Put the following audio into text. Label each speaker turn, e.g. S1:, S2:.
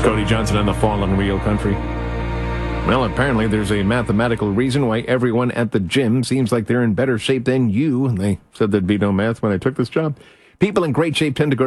S1: Cody Johnson on the Fallen Real Country. Well, apparently there's a mathematical reason why everyone at the gym seems like they're in better shape than you. They said there'd be no math when I took this job. People in great shape tend to go